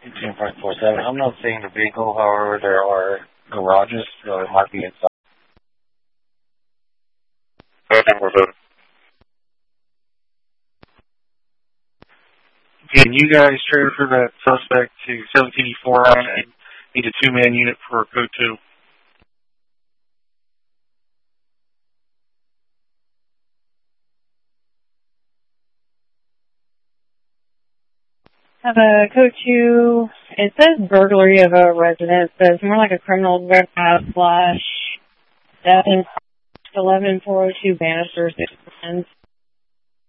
10.47. I'm not seeing the vehicle, however, there are garages, so it might be inside. 10.47. Can you guys transfer that suspect to 1784 and need a two-man unit for code 2? Have a code 2. It says burglary of a residence, but it's more like a criminal trespass / theft in 11402 Bannister 6%.